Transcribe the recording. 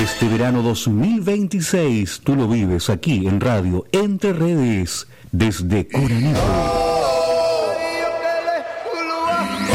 Este verano 2026 tú lo vives aquí en Radio Entre Redes desde Coronito.